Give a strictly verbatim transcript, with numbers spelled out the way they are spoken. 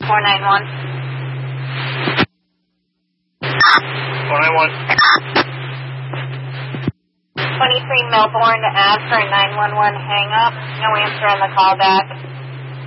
four nine one. four nine one. twenty-three Melbourne Ave for a nine one one hang-up. No answer on the call back.